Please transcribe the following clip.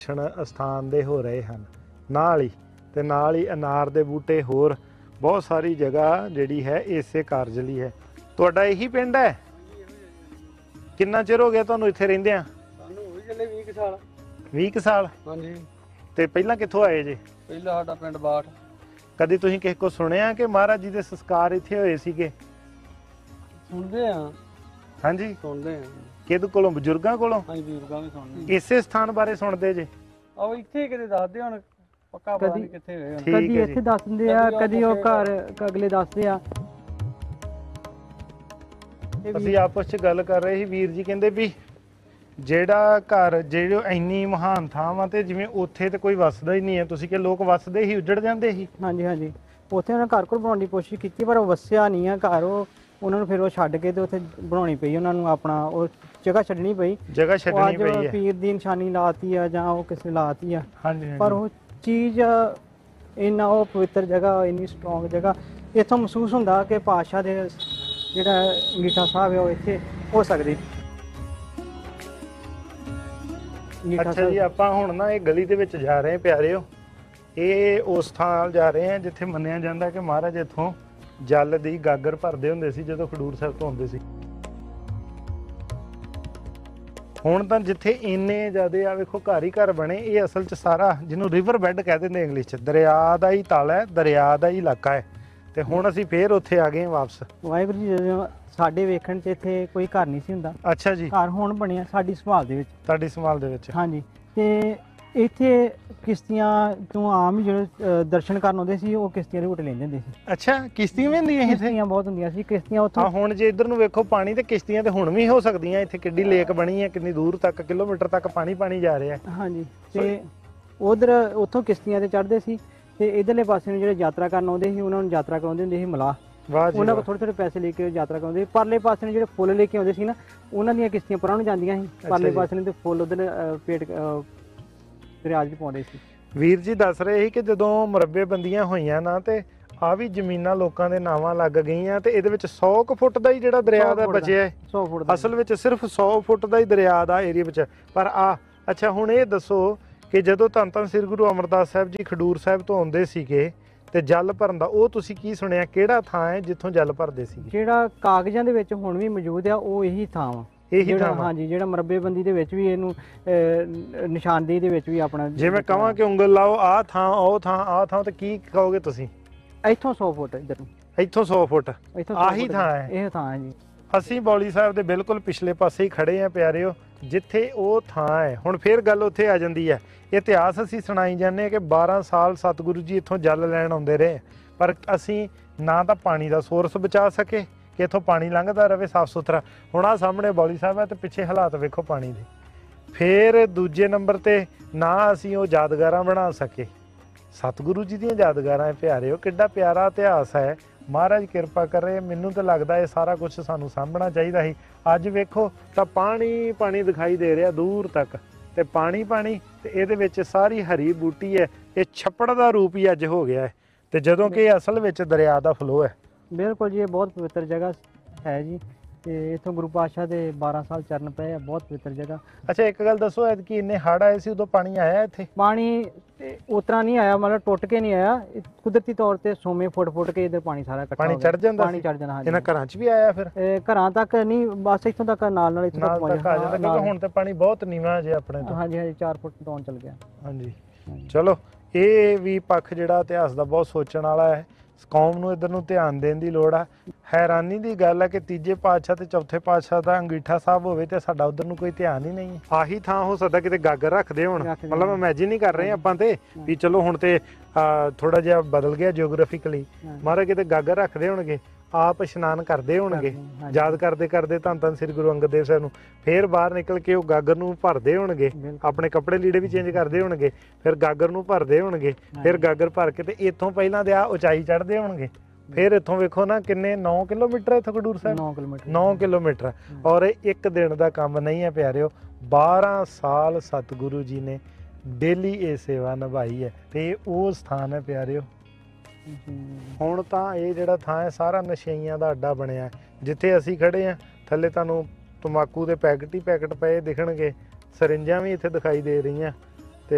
ਸਥਾਨ ਦੇ ਹੋ ਰਹੇ ਹਨ। ਨਾਲ ਹੀ ਅਨਾਰ ਦੇ ਬੂਟੇ, ਹੋਰ ਬਹੁਤ ਸਾਰੀ ਜਗ੍ਹਾ ਜਿਹੜੀ ਹੈ ਇਸੇ ਕਾਰਜ ਲਈ ਹੈ। ਤੁਹਾਡਾ ਇਹੀ ਪਿੰਡ ਹੈ? ਕਿੰਨਾ ਚਿਰ ਹੋ ਗਿਆ ਤੁਹਾਨੂੰ ਇੱਥੇ ਰਹਿੰਦੇ ਆ? ਸਾਨੂੰ ਹੋ ਚੱਲੇ 20 ਸਾਲ। 20 ਸਾਲ? ਹਾਂਜੀ। ਤੇ ਪਹਿਲਾਂ ਕਿੱਥੋਂ ਆਏ ਜੇ? ਪਹਿਲਾਂ ਸਾਡਾ ਪਿੰਡ ਬਾਠ। ਕਦੀ ਤੁਸੀਂ ਕਿਸੇ ਕੋ ਸੁਣਿਆ ਕਿ ਮਹਾਰਾਜ ਜੀ ਦੇ ਸੰਸਕਾਰ ਇੱਥੇ ਹੋਏ ਸੀਗੇ? ਸੁਣਦੇ ਆ। ਹਾਂਜੀ, ਸੁਣਦੇ ਆ। ਕਿਹਦੇ ਕੋਲੋਂ? ਬਜ਼ੁਰਗਾਂ ਕੋਲੋਂ? ਹਾਂਜੀ, ਬਜ਼ੁਰਗਾਂ ਵੀ ਸੁਣਦੇ। ਇਸੇ ਸਥਾਨ ਬਾਰੇ ਸੁਣਦੇ ਜੇ? ਆਹ ਇੱਥੇ ਕਿਤੇ ਦੱਸਦੇ ਹੁਣ, ਪੱਕਾ ਪਤਾ ਨਹੀਂ ਕਿੱਥੇ ਹੋਏ ਹੁਣ। ਕਦੀ ਇੱਥੇ ਦੱਸ ਦਿੰਦੇ ਆ, ਕਦੀ ਉਹ ਘਰ ਅਗਲੇ ਦੱਸਦੇ ਆ। ਅਸੀਂ ਆਪਸ ਚ ਗੱਲ ਕਰ ਰਹੇ ਸੀ, ਵੀਰ ਜੀ ਕਹਿੰਦੇ ਵੀ ਜਿਹੜਾ ਘਰ ਜਿਹੜੇ ਇੰਨੀ ਮਹਾਨ ਥਾਂ ਵਾ ਤੇ ਜਿਵੇਂ ਉੱਥੇ ਤੇ ਕੋਈ ਵਸਦਾ ਹੀ ਨਹੀਂ ਹੈ, ਤੁਸੀਂ ਕਿ ਲੋਕ ਵਸਦੇ ਹੀ ਉੱਜੜ ਜਾਂਦੇ ਸੀ। ਹਾਂਜੀ ਹਾਂਜੀ, ਉੱਥੇ ਉਹਨਾਂ ਘਰ ਬਣਾਉਣ ਦੀ ਕੋਸ਼ਿਸ਼ ਕੀਤੀ ਪਰ ਉਹ ਵਸਿਆ ਨਹੀਂ ਆ ਘਰ। ਉਹ ਉਹਨਾਂ ਨੂੰ ਫਿਰ ਉਹ ਛੱਡ ਕੇ ਤੇ ਉੱਥੇ ਬਣਾਉਣੀ ਪਈ ਉਹਨਾਂ ਨੂੰ, ਆਪਣਾ ਉਹ ਜਗ੍ਹਾ ਛੱਡਣੀ ਪਈ। ਜਗ੍ਹਾ ਛੱਡਣੀ ਪਈ ਹੈ। ਪੀਰ ਦੀ ਨਿਸ਼ਾਨੀ ਲਾਤੀ ਆ ਜਾਂ ਉਹ ਕਿਸੇ ਲਾਤੀ ਆ। ਹਾਂਜੀ। ਪਰ ਉਹ ਚੀਜ਼ ਇੰਨਾ ਉਹ ਪਵਿੱਤਰ ਜਗ੍ਹਾ, ਇੰਨੀ ਸਟਰੋਂਗ ਜਗ੍ਹਾ, ਇੱਥੋਂ ਮਹਿਸੂਸ ਹੁੰਦਾ ਕਿ ਪਾਤਸ਼ਾਹ ਦੇ ਜਿਹੜਾ ਅੰਗੀਠਾ ਸਾਹਿਬ ਹੈ ਉਹ ਇੱਥੇ ਹੋ ਸਕਦੀ। ਅੱਛਾ ਜੀ, ਆਪਾਂ ਹੁਣ ਨਾ ਇਹ ਗਲੀ ਦੇ ਵਿੱਚ ਜਾ ਰਹੇ ਹਾਂ ਪਿਆਰਿਓ। ਇਹ ਉਸ ਥਾਂ ਜਾ ਰਹੇ ਹਾਂ ਜਿੱਥੇ ਮੰਨਿਆ ਜਾਂਦਾ ਕਿ ਮਹਾਰਾਜ ਇੱਥੋਂ ਜਲ ਦੀ ਗਾਗਰ ਭਰਦੇ ਹੁੰਦੇ ਸੀ ਜਦੋਂ ਖਡੂਰ ਸਾਹਿਬ ਤੋਂ ਆਉਂਦੇ ਸੀ। ਹੁਣ ਤਾਂ ਜਿੱਥੇ ਇੰਨੇ ਜ਼ਿਆਦੇ ਆ ਵੇਖੋ ਘਰ ਹੀ ਘਰ ਬਣੇ। ਇਹ ਅਸਲ 'ਚ ਸਾਰਾ ਜਿਹਨੂੰ ਰਿਵਰ ਬੈੱਡ ਕਹਿ ਦਿੰਦੇ ਇੰਗਲਿਸ਼ 'ਚ, ਦਰਿਆ ਦਾ ਹੀ ਤਲ ਹੈ, ਦਰਿਆ ਦਾ ਹੀ ਇਲਾਕਾ ਹੈ। ਤੇ ਹੁਣ ਅਸੀਂ ਫੇਰ ਉੱਥੇ ਆ ਗਏ ਵਾਪਸ। ਵਾਹਿਗੁਰੂ ਜੀ, ਜਦੋਂ ਸਾਡੇ ਵੇਖਣ 'ਚ ਇੱਥੇ ਕੋਈ ਘਰ ਨਹੀਂ ਸੀ ਹੁੰਦਾ। ਅੱਛਾ ਜੀ। ਘਰ ਹੁਣ ਬਣਿਆ ਸਾਡੀ ਸੰਭਾਲ ਦੇ ਵਿੱਚ। ਤੁਹਾਡੀ ਸੰਭਾਲ ਦੇ ਵਿੱਚ? ਹਾਂਜੀ। ਤੇ ਇੱਥੇ ਕਿਸ਼ਤੀਆਂ ਤੋਂ ਆਮ ਹੀ ਜਿਹੜੇ ਦਰਸ਼ਨ ਕਰਨ ਆਉਂਦੇ ਸੀ ਉਹ ਕਿਸ਼ਤੀਆਂ ਦੇ ਝੂਟੇ ਲੈਂਦੇ ਹੁੰਦੇ ਸੀ। ਅੱਛਾ, ਕਿਸ਼ਤੀਆਂ ਵੀ ਹੁੰਦੀਆਂ ਇੱਥੇ? ਕਿਸ਼ਤੀਆਂ ਬਹੁਤ ਹੁੰਦੀਆਂ ਸੀ। ਕਿਸ਼ਤੀਆਂ ਉੱਥੋਂ ਹੁਣ ਜੇ ਇੱਧਰ ਨੂੰ ਵੇਖੋ ਪਾਣੀ, ਤੇ ਕਿਸ਼ਤੀਆਂ ਤੇ ਹੁਣ ਵੀ ਹੋ ਸਕਦੀਆਂ। ਇੱਥੇ ਕਿੱਡੀ ਲੇਕ ਬਣੀ ਹੈ, ਕਿੰਨੀ ਦੂਰ ਤੱਕ, ਕਿਲੋਮੀਟਰ ਤੱਕ ਪਾਣੀ ਜਾ ਰਿਹਾ ਹੈ। ਹਾਂਜੀ। ਤੇ ਉਧਰ ਉੱਥੋਂ ਕਿਸ਼ਤੀਆਂ ਤੇ ਚੜ੍ਹਦੇ ਸੀ ਤੇ ਇਧਰਲੇ ਪਾਸੇ ਨੂੰ ਜਿਹੜੇ ਯਾਤਰਾ ਕਰਨ ਆਉਂਦੇ ਸੀ ਉਹਨਾਂ ਨੂੰ ਯਾਤਰਾ ਕਰਾਉਂਦੇ ਹੁੰਦੇ ਸੀ ਮਲਾਹ। ਵਾਹ ਜੀ। ਉਹਨਾਂ ਕੋਲ ਥੋੜੇ ਪੈਸੇ ਲੈ ਕੇ ਯਾਤਰਾ ਕਰਾਉਂਦੇ। ਪਰਲੇ ਪਾਸੇ ਨੂੰ ਜਿਹੜੇ ਫੁੱਲ ਲੈ ਕੇ ਆਉਂਦੇ ਸੀ ਨਾ, ਉਹਨਾਂ ਦੀਆਂ ਕਿਸ਼ਤੀਆਂ ਪਰਾਂ ਨੂੰ ਜਾਂਦੀਆਂ ਸੀ। ਪਰਲੇ ਪਾਸੇ ਨੂੰ ਤੇ ਫੁੱਲ ਉਧਰ ਪੇਟ ਦਰਿਆ 'ਚ ਪਾਉਂਦੇ ਸੀ। ਵੀਰ ਜੀ ਦੱਸ ਰਹੇ ਸੀ ਕਿ ਜਦੋਂ ਮੁਰੱਬੇ ਬੰਦੀਆਂ ਹੋਈਆਂ ਨਾ ਤੇ ਆ ਵੀ ਜ਼ਮੀਨਾਂ ਲੋਕਾਂ ਦੇ ਨਾਵਾਂ ਲੱਗ ਗਈਆਂ ਤੇ ਇਹਦੇ ਵਿੱਚ 100 ਕੁ ਫੁੱਟ ਦਾ ਹੀ ਜਿਹੜਾ ਦਰਿਆ ਦਾ ਬਚਿਆ ਹੈ। 100 ਫੁੱਟ ਦਾ ਅਸਲ ਵਿੱਚ ਸਿਰਫ 100 ਫੁੱਟ ਦਾ ਹੀ ਦਰਿਆ ਦਾ ਏਰੀਆ ਵਿੱਚ। ਪਰ ਅੱਛਾ, ਹੁਣ ਇਹ ਦੱਸੋ ਕਿ ਜਦੋਂ ਧੰਨ ਸ੍ਰੀ ਗੁਰੂ ਅਮਰਦਾਸ ਸਾਹਿਬ ਜੀ ਖਡੂਰ ਸਾਹਿਬ ਤੋਂ ਆਉਂਦੇ ਸੀਗੇ ਤੇ ਜਲ ਭਰਨ ਦਾ, ਉਹ ਤੁਸੀਂ ਕੀ ਸੁਣਿਆ ਕਿਹੜਾ ਥਾਂ ਹੈ ਜਿੱਥੋਂ ਜਲ ਭਰਦੇ ਸੀ? ਜਿਹੜਾ ਕਾਗਜ਼ਾਂ ਦੇ ਵਿੱਚ ਹੁਣ ਵੀ ਮੌਜੂਦ ਆ ਉਹ ਇਹੀ ਥਾਂ ਵਾ। ਇਹੀ ਥਾਂ? ਹਾਂਜੀ, ਜਿਹੜਾ ਮਰੱਬੇਬੰਦੀ ਦੇ ਵਿੱਚ ਵੀ ਇਹਨੂੰ ਨਿਸ਼ਾਨਦੇਹੀ ਦੇ ਵਿੱਚ ਵੀ ਆਪਣਾ, ਜੇ ਮੈਂ ਕਹਾਂ ਕਿ ਉਂਗਲ ਲਾਓ ਆਹ ਥਾਂ ਉਹ ਥਾਂ ਆਹ ਥਾਂ, ਤੇ ਕੀ ਕਹੋਗੇ ਤੁਸੀਂ? ਇੱਥੋਂ 100 ਫੁੱਟ ਇੱਧਰ ਨੂੰ, ਇੱਥੋਂ 100 ਫੁੱਟ ਇੱਥੋਂ ਆਹੀ ਥਾਂ ਹੈ? ਇਹ ਥਾਂ ਹੈ ਜੀ। ਅਸੀਂ ਬੌਲੀ ਸਾਹਿਬ ਦੇ ਬਿਲਕੁਲ ਪਿਛਲੇ ਪਾਸੇ ਹੀ ਖੜੇ ਆ ਪਿਆਰਿਓ, ਜਿੱਥੇ ਉਹ ਥਾਂ ਹੈ। ਹੁਣ ਫੇਰ ਗੱਲ ਉੱਥੇ ਆ ਜਾਂਦੀ ਹੈ। ਇਤਿਹਾਸ ਅਸੀਂ ਸੁਣਾਈ ਜਾਂਦੇ ਹਾਂ ਕਿ 12 ਸਾਲ ਸਤਿਗੁਰੂ ਜੀ ਇੱਥੋਂ ਜਲ ਲੈਣ ਆਉਂਦੇ ਰਹੇ, ਪਰ ਅਸੀਂ ਨਾ ਤਾਂ ਪਾਣੀ ਦਾ ਸੋਰਸ ਬਚਾ ਸਕੇ ਕਿ ਇੱਥੋਂ ਪਾਣੀ ਲੰਘਦਾ ਰਹੇ ਸਾਫ ਸੁਥਰਾ। ਹੁਣ ਆਹ ਸਾਹਮਣੇ ਬੌਲੀ ਸਾਹਿਬ ਹੈ ਤੇ ਪਿੱਛੇ ਹਾਲਾਤ ਵੇਖੋ ਪਾਣੀ ਦੇ। ਫੇਰ ਦੂਜੇ ਨੰਬਰ ਤੇ ਨਾ ਅਸੀਂ ਉਹ ਯਾਦਗਾਰਾਂ ਬਣਾ ਸਕੇ, ਸਤਿਗੁਰੂ ਜੀ ਦੀਆਂ ਯਾਦਗਾਰਾਂ ਹੈ ਪਿਆਰਿਓ। ਕਿੱਡਾ ਪਿਆਰਾ ਇਤਿਹਾਸ ਹੈ। ਮਹਾਰਾਜ ਕਿਰਪਾ ਕਰੇ। ਮੈਨੂੰ ਤਾਂ ਲੱਗਦਾ ਇਹ ਸਾਰਾ ਕੁਝ ਸਾਨੂੰ ਸਾਂਭਣਾ ਚਾਹੀਦਾ ਸੀ। ਅੱਜ ਵੇਖੋ ਤਾਂ ਪਾਣੀ ਦਿਖਾਈ ਦੇ ਰਿਹਾ ਦੂਰ ਤੱਕ, ਤੇ ਪਾਣੀ ਤੇ ਇਹਦੇ ਵਿੱਚ ਸਾਰੀ ਹਰੀ ਬੂਟੀ ਹੈ। ਇਹ ਛੱਪੜ ਦਾ ਰੂਪ ਹੀ ਅੱਜ ਹੋ ਗਿਆ ਹੈ, ਤੇ ਜਦੋਂ ਕਿ ਇਹ ਅਸਲ ਵਿੱਚ ਦਰਿਆ ਦਾ ਫਲੋ ਹੈ। ਬਿਲਕੁਲ ਜੀ, ਇਹ ਬਹੁਤ ਪਵਿੱਤਰ ਜਗ੍ਹਾ ਹੈ ਜੀ। ਤੇ ਇੱਥੋਂ ਗੁਰੂ ਪਾਤਸ਼ਾਹ ਦੇ 12 ਸਾਲ ਚਰਨ ਪਏ ਆ। ਬਹੁਤ ਪਵਿੱਤਰ ਜਗ੍ਹਾ। ਅੱਛਾ, ਇੱਕ ਗੱਲ ਦੱਸੋ, ਐਤਕੀ ਇੰਨੇ ਹੜ੍ਹ ਆਏ ਸੀ ਉਦੋਂ ਪਾਣੀ ਆਇਆ ਇੱਥੇ? ਪਾਣੀ ਉਤਰਾ ਨਹੀਂ ਆਇਆ, ਮਤਲਬ ਟੁੱਟ ਕੇ ਨਹੀਂ ਆਇਆ। ਕੁਦਰਤੀ ਤੌਰ ਤੇ ਸੋਮੇ ਫੁੱਟ ਕੇ ਇਧਰ ਪਾਣੀ ਸਾਰਾ ਇਕੱਠਾ ਪਾਣੀ ਚੜ ਜਾਂਦਾ? ਪਾਣੀ ਚੜ ਜਾਣਾ। ਇਹਨਾਂ ਘਰਾਂ 'ਚ ਵੀ ਆਇਆ ਫਿਰ? ਘਰਾਂ ਤੱਕ ਨਹੀਂ, ਬਸ ਇੱਥੋਂ ਤੱਕ ਨਾਲ ਇੱਥੋਂ ਤੱਕ ਆ ਜਾਂਦਾ, ਕਿਉਂਕਿ ਹੁਣ ਤੇ ਪਾਣੀ ਬਹੁਤ ਨੀਵਾਂ ਜੇ ਆਪਣੇ ਤੋਂ। ਹਾਂਜੀ 4 ਫੁੱਟ ਡਾਊਨ ਚਲ ਗਿਆ। ਹਾਂਜੀ, ਚਲੋ ਇਹ ਵੀ ਪੱਖ ਜਿਹੜਾ ਇਤਿਹਾਸ ਦਾ ਬਹੁਤ ਸੋਚਣ ਵਾਲਾ ਹੈ। ਕੌਮ ਨੂੰ ਇੱਧਰ ਨੂੰ ਧਿਆਨ ਦੇਣ ਦੀ ਲੋੜ ਆ। ਹੈਰਾਨੀ ਦੀ ਗੱਲ ਹੈ ਕਿ ਤੀਜੇ ਪਾਤਸ਼ਾਹ ਤੇ ਚੌਥੇ ਪਾਤਸ਼ਾਹ ਦਾ ਅੰਗੀਠਾ ਸਾਹਿਬ ਹੋਵੇ ਤੇ ਸਾਡਾ ਉਧਰ ਨੂੰ ਕੋਈ ਧਿਆਨ ਹੀ ਨਹੀਂ ਹੈ। ਆਹੀ ਥਾਂ ਹੋ ਸਕਦਾ ਕਿਤੇ ਗਾਗਰ ਰੱਖਦੇ ਹੋਣ, ਮਤਲਬ ਇਮੈਜਿਨ ਹੀ ਕਰ ਰਹੇ ਆਪਾਂ ਤੇ ਵੀ ਚਲੋ ਹੁਣ ਤੇ ਥੋੜਾ ਜਿਹਾ ਬਦਲ ਗਿਆ ਜਿਓਗ੍ਰਾਫਿਕਲੀ। ਮਹਾਰਾਜ ਕਿਤੇ ਗਾਗਰ ਰੱਖਦੇ ਹੋਣਗੇ, ਆਪ ਇਸ਼ਨਾਨ ਕਰਦੇ ਹੋਣਗੇ, ਯਾਦ ਕਰਦੇ ਧੰਨ ਸ੍ਰੀ ਗੁਰੂ ਅੰਗਦ ਦੇਵ ਸਾਹਿਬ ਨੂੰ। ਫੇਰ ਬਾਹਰ ਨਿਕਲ ਕੇ ਉਹ ਗਾਗਰ ਨੂੰ ਭਰਦੇ ਹੋਣਗੇ, ਆਪਣੇ ਕੱਪੜੇ ਲੀੜੇ ਵੀ ਚੇਂਜ ਕਰਦੇ ਹੋਣਗੇ, ਫਿਰ ਗਾਗਰ ਨੂੰ ਭਰਦੇ ਹੋਣਗੇ, ਫਿਰ ਗਾਗਰ ਭਰ ਕੇ ਤੇ ਇੱਥੋਂ ਪਹਿਲਾਂ ਤੇ ਉਚਾਈ ਚੜ੍ਹਦੇ ਹੋਣਗੇ। ਫਿਰ ਇੱਥੋਂ ਵੇਖੋ ਨਾ ਕਿੰਨੇ 9 ਕਿਲੋਮੀਟਰ ਇੱਥੋਂ ਖਡੂਰ ਸਾਹਿਬ? 9 ਕਿਲੋਮੀਟਰ। ਔਰ ਇਹ ਇੱਕ ਦਿਨ ਦਾ ਕੰਮ ਨਹੀਂ ਹੈ ਪਿਆਰਿਓ। 12 ਸਾਲ ਸਤਿਗੁਰੂ ਜੀ ਨੇ ਡੇਲੀ ਇਹ ਸੇਵਾ ਨਿਭਾਈ ਹੈ, ਤੇ ਉਹ ਸਥਾਨ ਹੈ ਪਿਆਰਿਓ। ਹੁਣ ਤਾਂ ਇਹ ਜਿਹੜਾ ਥਾਂ ਹੈ ਸਾਰਾ ਨਸ਼ਈਆਂ ਦਾ ਅੱਡਾ ਬਣਿਆ। ਜਿੱਥੇ ਅਸੀਂ ਖੜੇ ਆ ਥੱਲੇ ਤੁਹਾਨੂੰ ਤੰਬਾਕੂ ਦੇ ਪੈਕਟ ਹੀ ਪੈਕਟ ਪਏ ਦਿਖਣਗੇ, ਸਰਿੰਜਾਂ ਵੀ ਇੱਥੇ ਦਿਖਾਈ ਦੇ ਰਹੀਆਂ।